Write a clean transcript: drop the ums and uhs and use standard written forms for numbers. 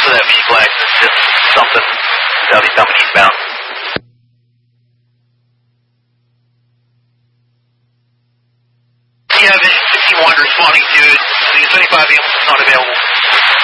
for that V flag. It's just something. That'll be coming eastbound. Yeah, Vision 61 responding to it. The 25 ambulance is not available.